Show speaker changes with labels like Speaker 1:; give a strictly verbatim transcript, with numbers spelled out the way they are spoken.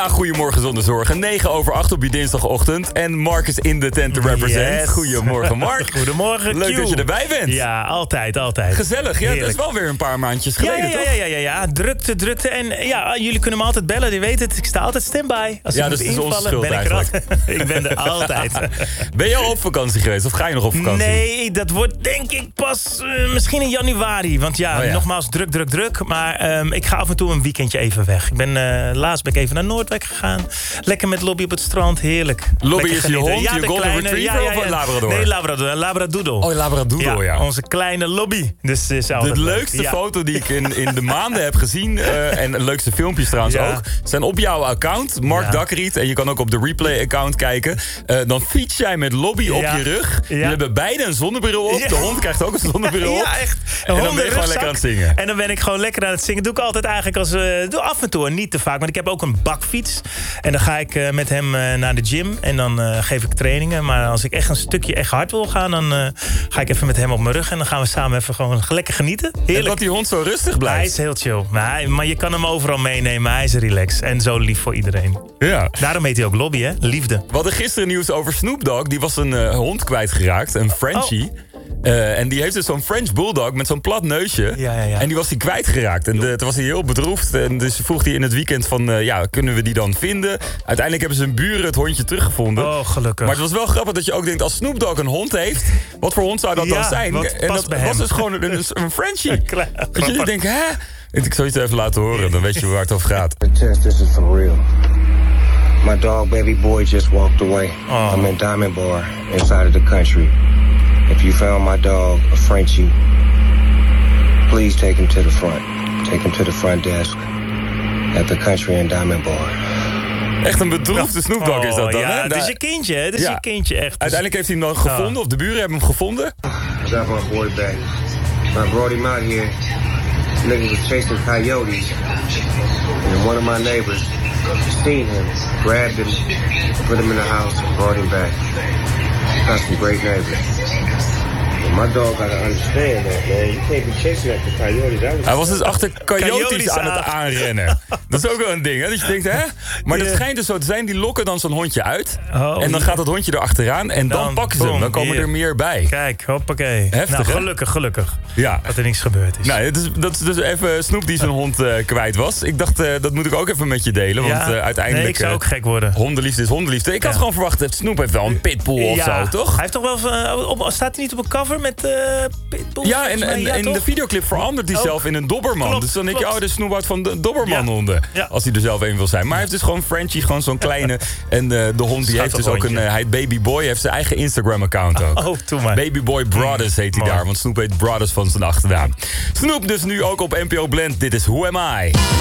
Speaker 1: Goedemorgen zonder zorgen. negen over acht op je dinsdagochtend. En Mark is in de tent to represent.
Speaker 2: Yes.
Speaker 1: Goedemorgen, Mark.
Speaker 2: Goedemorgen,
Speaker 1: Leuk
Speaker 2: Q.
Speaker 1: dat je erbij bent.
Speaker 2: Ja, altijd, altijd.
Speaker 1: Gezellig. Ja,
Speaker 2: Heerlijk.
Speaker 1: dat is wel weer een paar maandjes
Speaker 2: Ja,
Speaker 1: geleden,
Speaker 2: ja, ja,
Speaker 1: toch?
Speaker 2: ja, ja, ja, drukte, drukte. En ja, jullie kunnen me altijd bellen, je weet het. Ik sta altijd standby. Als
Speaker 1: Ja,
Speaker 2: ik
Speaker 1: dus
Speaker 2: moet
Speaker 1: het is onze
Speaker 2: invallen,
Speaker 1: schuld
Speaker 2: ben ik er
Speaker 1: eigenlijk.
Speaker 2: altijd. Ik ben er altijd.
Speaker 1: Ben je al op vakantie geweest of ga je nog op vakantie?
Speaker 2: Nee, dat wordt denk ik pas uh, misschien in januari. Want ja,
Speaker 1: Oh ja.
Speaker 2: nogmaals, druk, druk, druk. Maar um, ik ga af en toe een weekendje even weg. Ik ben, uh, laatst ben ik even naar Noordwijk gegaan. Lekker met Lobby op het strand, heerlijk.
Speaker 1: Lobby
Speaker 2: Lekker
Speaker 1: is je
Speaker 2: genieten.
Speaker 1: hond,
Speaker 2: ja,
Speaker 1: je
Speaker 2: de
Speaker 1: golden
Speaker 2: kleine,
Speaker 1: retriever
Speaker 2: ja, ja,
Speaker 1: of
Speaker 2: ja.
Speaker 1: een labrador?
Speaker 2: Nee, labrador, een labradoodle.
Speaker 1: Oh, labradoodle, ja.
Speaker 2: Onze kleine Lobby. Dus is altijd
Speaker 1: De
Speaker 2: leuk.
Speaker 1: leukste
Speaker 2: Ja.
Speaker 1: foto die ik in, in de maanden heb gezien... Uh, en de leukste filmpjes trouwens
Speaker 2: Ja.
Speaker 1: ook... zijn op jouw account, Mark
Speaker 2: Ja.
Speaker 1: Dakriet. En je kan ook op de replay-account kijken. Uh, dan fiets jij met Lobby op
Speaker 2: Ja.
Speaker 1: je rug.
Speaker 2: Ja.
Speaker 1: Je hebben beide een zonnebril op.
Speaker 2: Ja.
Speaker 1: De hond krijgt ook een zonnebril op.
Speaker 2: Ja, echt.
Speaker 1: En dan ben je gewoon lekker aan het zingen.
Speaker 2: En dan ben ik gewoon lekker aan het zingen. Doe ik altijd eigenlijk als... Uh, doe af en toe, en niet te vaak. Want ik heb ook een bakfiets. En dan ga ik uh, met hem uh, naar de gym. En dan uh, geef ik trainingen. Maar als ik echt een stukje echt hard wil gaan... dan uh, ga ik even met hem op mijn rug. En dan gaan we samen even gewoon lekker genieten.
Speaker 1: En
Speaker 2: Heerlijk.
Speaker 1: dat die hond zo rustig
Speaker 2: Hij
Speaker 1: blijft.
Speaker 2: is heel chill. Maar, hij, maar je kan hem overal meenemen. Hij is relaxed. En zo lief voor iedereen.
Speaker 1: Ja.
Speaker 2: Daarom heet hij ook Lobby, hè? Liefde.
Speaker 1: We hadden gisteren nieuws over Snoop Dogg. Die was een uh, hond kwijtgeraakt, een Frenchie. Oh. Uh, en die heeft dus zo'n French Bulldog met zo'n plat neusje.
Speaker 2: Ja, ja, ja.
Speaker 1: En die was hij kwijtgeraakt. En de, toen was hij heel bedroefd. En dus vroeg hij in het weekend van, uh, ja, kunnen we die dan vinden? Uiteindelijk hebben zijn buren het hondje teruggevonden.
Speaker 2: Oh, gelukkig.
Speaker 1: Maar het was wel grappig dat je ook denkt, als Snoop Dogg een hond heeft... wat voor hond zou dat
Speaker 2: Ja,
Speaker 1: dan zijn?
Speaker 2: wat
Speaker 1: En
Speaker 2: past
Speaker 1: dat
Speaker 2: bij
Speaker 1: was
Speaker 2: hem.
Speaker 1: dus gewoon een, een, een Frenchie.
Speaker 2: Klein,
Speaker 1: Dat je denkt, hè? Ik zal je het even laten horen, dan weet je waar het over gaat.
Speaker 3: Test, this is for real. My dog, baby boy, just walked away.
Speaker 2: Oh.
Speaker 3: I'm in Diamond Bar, inside of the country. If you found my dog, a Frenchie, please take him to the front. Take him to the front desk at the country and Diamond Bar.
Speaker 1: Echt een bedroefde Snoop Dogg is dat dan,
Speaker 2: ja,
Speaker 1: hè?
Speaker 2: het is
Speaker 1: Daar-
Speaker 2: je kindje, hè? Het is
Speaker 1: Ja.
Speaker 2: je kindje, echt. Dus-
Speaker 1: Uiteindelijk heeft hij hem dan gevonden,
Speaker 2: Oh.
Speaker 1: of de buren hebben hem gevonden.
Speaker 3: I got my boy back. I brought him out here. Niggas was chasing coyotes. And one of my neighbors seen him, grabbed him, put him in the house, and brought him back. Got some great neighbors. And my dog gotta understand that, man. You can't be chasing after coyotes. That was
Speaker 1: Hij was dus achter coyotes,
Speaker 2: Coyotes
Speaker 1: aan het
Speaker 2: aan.
Speaker 1: aanrennen. Dat is ook wel een ding, hè? Dat je denkt, hè? Maar dat
Speaker 2: Ja.
Speaker 1: schijnt dus zo te zijn, die lokken dan zo'n hondje uit.
Speaker 2: Oh,
Speaker 1: en dan
Speaker 2: ja.
Speaker 1: gaat dat hondje erachteraan en dan,
Speaker 2: Dan,
Speaker 1: pakken ze hem. Dan
Speaker 2: boom,
Speaker 1: komen
Speaker 2: hier.
Speaker 1: er meer bij.
Speaker 2: Kijk, hoppakee.
Speaker 1: Heftig,
Speaker 2: nou,
Speaker 1: hè?
Speaker 2: gelukkig, gelukkig.
Speaker 1: Ja.
Speaker 2: Dat er niks gebeurd is.
Speaker 1: Nou, het is, dat is dus even Snoep die zijn hond uh, kwijt was. Ik dacht, uh, dat moet ik ook even met je delen. Want
Speaker 2: Ja.
Speaker 1: uh, uiteindelijk...
Speaker 2: Nee, ik zou
Speaker 1: uh,
Speaker 2: ook gek worden.
Speaker 1: hondenliefde is hondenliefde. Ik had
Speaker 2: Ja.
Speaker 1: gewoon verwacht, dat Snoep heeft wel een pitbull of
Speaker 2: Ja.
Speaker 1: zo, toch?
Speaker 2: Hij heeft toch wel... Uh, op, staat hij niet op een cover met uh, Pitbull?
Speaker 1: Ja, en,
Speaker 2: volgens mij?
Speaker 1: en,
Speaker 2: Ja,
Speaker 1: en
Speaker 2: toch?
Speaker 1: de videoclip verandert hij
Speaker 2: Oh.
Speaker 1: zelf in een Doberman.
Speaker 2: Klopt,
Speaker 1: dus dan denk je,
Speaker 2: klopt.
Speaker 1: oh, de Snoep houdt van de Doberman-honden.
Speaker 2: Ja.
Speaker 1: Als hij er zelf een wil zijn. Maar hij heeft dus gewoon Frenchie, gewoon zo'n kleine. En uh, de hond die heeft dus ook een...
Speaker 2: hondje.
Speaker 1: Uh, hij heet Baby Boy, heeft zijn eigen Instagram-account ook.
Speaker 2: Oh, doe maar.
Speaker 1: Baby Boy Brothers heet hij
Speaker 2: Mooi.
Speaker 1: daar. Want Snoep heet Brothers van zijn achternaam. Snoep dus nu ook op N P O Blend. Dit is Who Am I?